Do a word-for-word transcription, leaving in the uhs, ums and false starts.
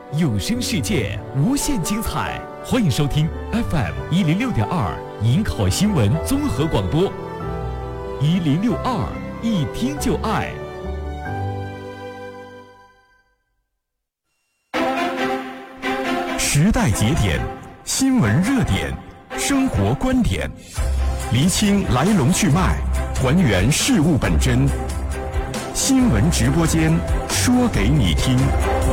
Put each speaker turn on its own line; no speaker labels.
有声世界无限精彩，欢迎收听 F M 一零六点二营口新闻综合广播，一零六二一听就爱。时代节点，新闻热点，生活观点，厘清来龙去脉，还原事物本真。新闻直播间，说给你听。